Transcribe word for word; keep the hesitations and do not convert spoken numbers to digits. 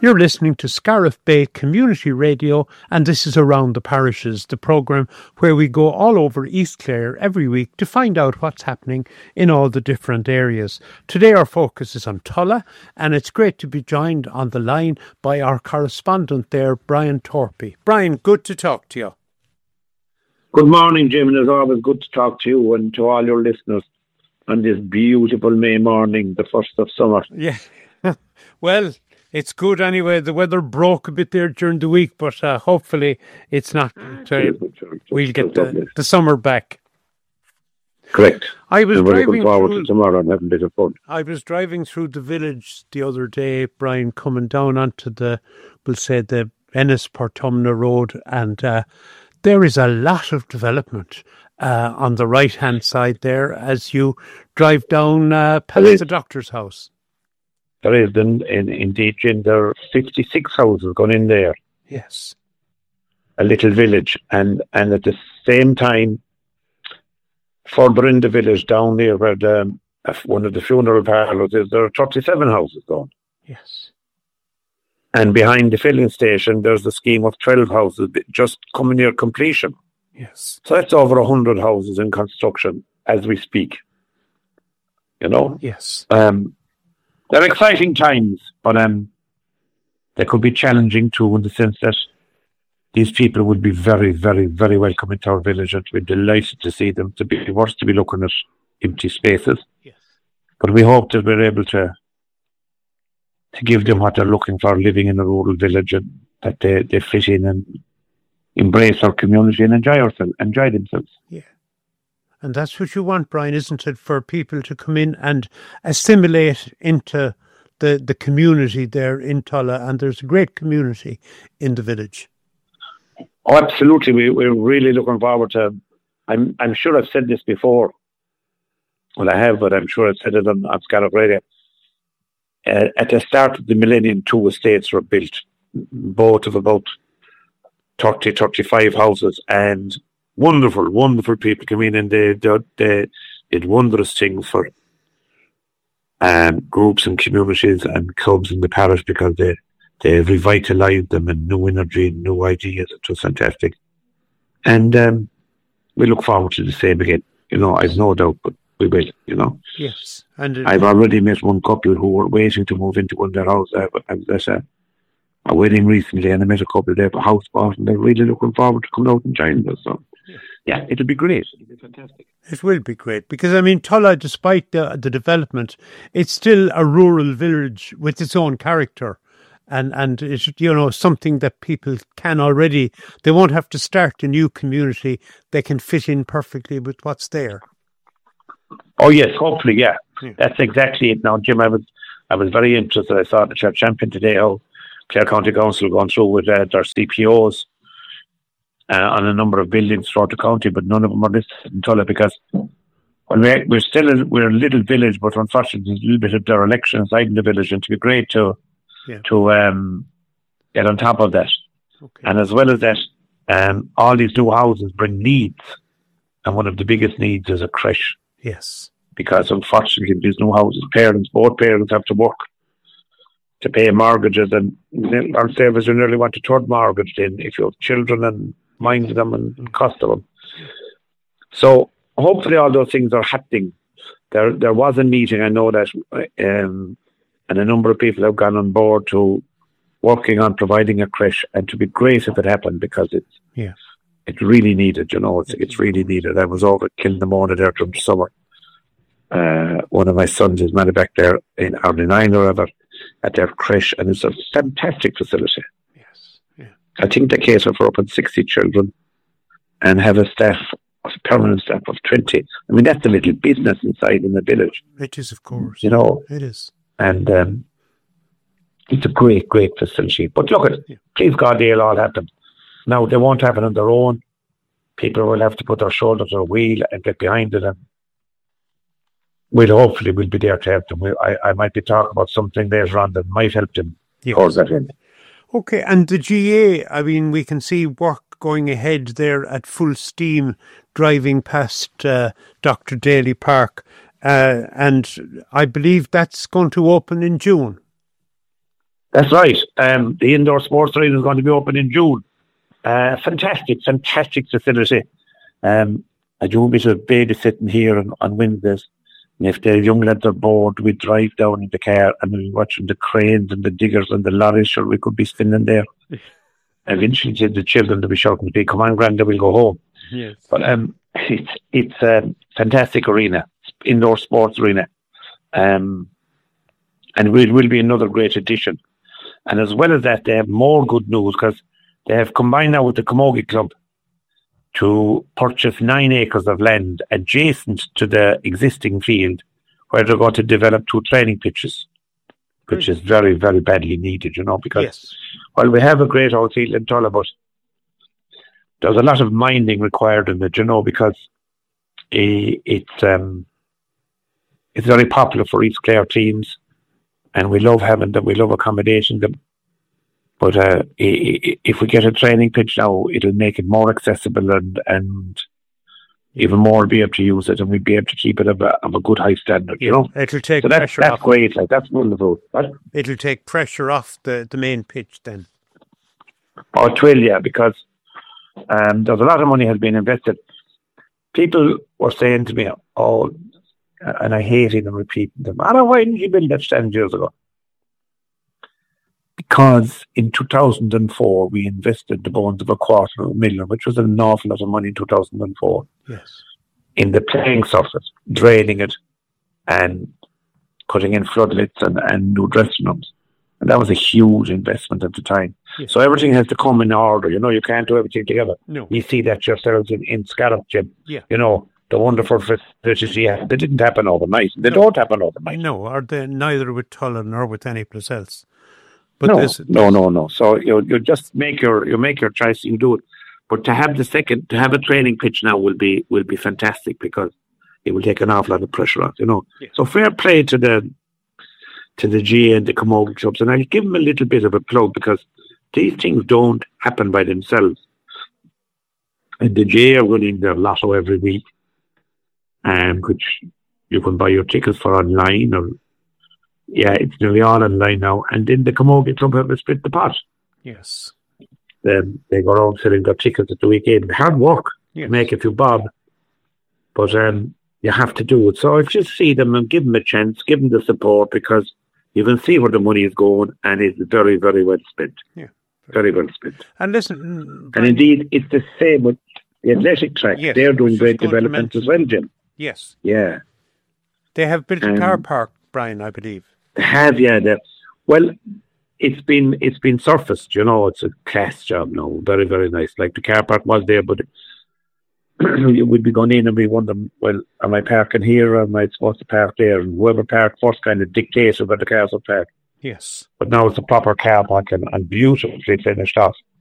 You're listening to Scariff Bay Community Radio, and this is Around the Parishes, the programme where we go all over East Clare every week to find out what's happening in all the different areas. Today our focus is on Tulla, and it's great to be joined on the line by our correspondent there, Brian Torpey. Brian, good to talk to you. Good morning, Jim, and it's always good to talk to you and to all your listeners on this beautiful May morning, the first of summer. Yeah, well, it's good anyway. The weather broke a bit there during the week, but uh, hopefully it's not. Uh, we'll get the, the summer back. Correct. I was I'm driving looking forward through, to tomorrow and having a bit of fun. I was driving through the village the other day, Brian, coming down onto the, we'll say, the Ennis-Portumna Road, and uh, there is a lot of development uh, on the right-hand side there as you drive down uh, past the doctor's house. There is, in, in, indeed, Jim, there are fifty-six houses gone in there. Yes. A little village. And, and at the same time, further in the village, down there where the, one of the funeral parlours is, there are thirty-seven houses gone. Yes. And behind the filling station, there's a scheme of twelve houses just coming near completion. Yes. So that's over one hundred houses in construction as we speak. You know? Yes. Um, they're exciting times, but um, they could be challenging too, in the sense that these people would be very, very, very welcome into our village, and we're delighted to see them. To be worse to be looking at empty spaces. Yes. But we hope that we're able to to give them what they're looking for, living in a rural village, and that they, they fit in and embrace our community and enjoy ourselves, enjoy themselves. Yeah. And that's what you want, Brian, isn't it? For people to come in and assimilate into the, the community there in Tulla. And there's a great community in the village. Oh, absolutely. We, we're really looking forward to, I'm I'm sure I've said this before. Well, I have, but I'm sure I've said it on, on Scariff Radio. Uh, at the start of the millennium, two estates were built, both of about thirty, thirty-five houses, and wonderful, wonderful people came in, and they, they, they did wondrous things for um, groups and communities and clubs in the parish, because they, they revitalised them and new energy and new ideas. It was fantastic. And um, we look forward to the same again. You know, I've no doubt, but we will, you know. Yes. And it, I've already met one couple who were waiting to move into one of their houses. I was at a, a wedding recently, and I met a couple there for house bought, and they're really looking forward to coming out and joining us. So, yeah, it'll be great. It'll be fantastic. It will be great, because, I mean, Tulla, despite the, the development, it's still a rural village with its own character. And, and it's, you know, something that people can already, they won't have to start a new community. They can fit in perfectly with what's there. Oh yes, hopefully, yeah. yeah. That's exactly it. Now, Jim, I was I was very interested. I saw the Church Champion today, how Clare County Council going through with uh, their C P Os uh, on a number of buildings throughout the county, but none of them are listed in Tulla, because well, we're, we're still a, we're a little village, but unfortunately there's a little bit of dereliction inside in the village, and to be great to yeah. to um, get on top of that. Okay. And as well as that, um, all these new houses bring needs, and one of the biggest needs is a creche. Yes. Because unfortunately, these new houses, parents, both parents have to work to pay mortgages, and our savers you nearly want a third mortgage in if you have children and mind them and, and cost of them. So hopefully all those things are happening. There there was a meeting, I know that, um, and a number of people have gone on board to working on providing a creche, and to be great if it happened, because it's yeah. It's really needed, you know, it's it's really needed. I was over at Kilnamona there during the summer. Uh, one of my sons is married back there in Ardinine or whatever, at their creche, and it's a fantastic facility. Yes, yeah. I think they cater for up to sixty children and have a staff, a permanent staff of twenty. I mean, that's a little business inside in the village. It is, of course. You know? It is. And um, it's a great, great facility. But look, at yeah. please God, they'll all happen. Now, they won't happen on their own. People will have to put their shoulder to the wheel and get behind it, and we'll hopefully we'll be there to help them. We, I, I might be talking about something later on that might help them yes. towards that end. Okay, and the G A, I mean, we can see work going ahead there at full steam, driving past uh, Doctor Daly Park, uh, and I believe that's going to open in June. That's right. Um, the indoor sports arena is going to be open in June. Uh, fantastic, fantastic facility. Um, I do a bit of babysitting here on, on Wednesdays. And if the young lads are bored, we drive down in the car and we're watching the cranes and the diggers and the lorries, sure we could be spinning there. Eventually the children will be shouting to me, come on, Granda, we'll go home. Yes. But um, it's it's a fantastic arena, indoor sports arena. Um, and it will be another great addition. And as well as that, they have more good news because they have combined now with the Camogie Club to purchase nine acres of land adjacent to the existing field where they're going to develop two training pitches, which is very, very badly needed, you know, because yes. while we have a great old field in Tulla, but there's a lot of minding required in it, you know, because it, it's, um, it's very popular for East Clare teams and we love having them, we love accommodating them. But uh, if we get a training pitch now, it'll make it more accessible and, and even more be able to use it, and we'll be able to keep it of a, of a good high standard, yeah, you know. It'll take so that's, pressure that's off. great, like that's wonderful. What? It'll take pressure off the, the main pitch then. Oh, it will, yeah, because um, there's a lot of money has been invested. People were saying to me, oh, and I hated them repeating them, oh, why didn't you build that stand years ago? Because in two thousand four, we invested the bones of a quarter of a million, which was an awful lot of money in two thousand four, yes, in the playing surface, draining it and cutting in floodlights and, and new dressing rooms. And that was a huge investment at the time. yes. So everything has to come in order. You know, you can't do everything together. No. You see that yourselves in, in Scallop, Jim. Yeah. You know, the wonderful facilities you have. They didn't happen overnight. They no. don't happen overnight. No, or they, neither with Tulla nor with any place else. But no, this, no, no, no. So you you just make your you make your choice. You do it. But to have the second, to have a training pitch now will be will be fantastic because it will take an awful lot of pressure off. You know. Yeah. So fair play to the to the G A and the Camogie clubs, and I'll give them a little bit of a plug because these things don't happen by themselves. And the G A are winning their lotto every week, um, which you can buy your tickets for online or. Yeah, it's nearly all online now. And then the Camogie Club have split the pot. Yes. Then they go around selling their tickets at the weekend. Hard work yes. to make a few bob. But um, you have to do it. So if you see them and give them a chance, give them the support because you can see where the money is going and it's very, very well spent. Yeah. Very well spent. And listen... And indeed, it's the same with the athletic track. Yes, They're doing great development as well, Jim. Yes. Yeah. They have built um, a car park, Brian, I believe. Have yeah, the, well, it's been it's been surfaced. You know, it's a class job now. Very very nice. Like the car park was there, but we'd be going in and we wondering, well, am I parking here or am I supposed to park there? And whoever parked first kind of dictates where the cars are parked. Yes. But now it's a proper car park and, and beautifully finished off.